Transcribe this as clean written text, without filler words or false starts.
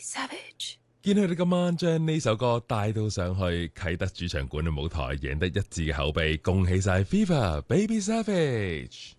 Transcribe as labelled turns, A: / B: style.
A: Savage。
B: 見佢哋今晚將呢首歌帶到上去啟德主場館嘅舞台，贏得一致嘅口碑，恭喜晒 Viva Baby Savage。